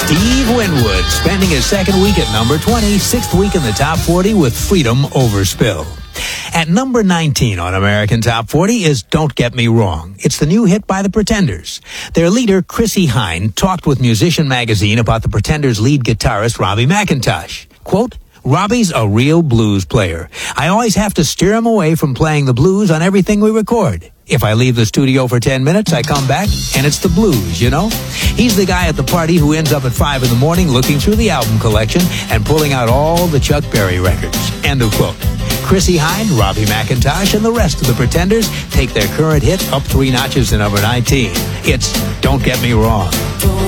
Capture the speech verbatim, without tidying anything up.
Steve Winwood, spending his second week at number twenty, sixth week in the top forty with Freedom Overspill. At number nineteen on American Top forty is Don't Get Me Wrong. It's the new hit by the Pretenders. Their leader, Chrissie Hynde, talked with Musician Magazine about the Pretenders' lead guitarist, Robbie McIntosh. Quote, Robbie's a real blues player. I always have to steer him away from playing the blues on everything we record. If I leave the studio for ten minutes, I come back, and it's the blues, you know? He's the guy at the party who ends up at five in the morning looking through the album collection and pulling out all the Chuck Berry records. End of quote. Chrissie Hynde, Robbie McIntosh, and the rest of the Pretenders take their current hit up three notches to number nineteen. It's Don't Get Me Wrong.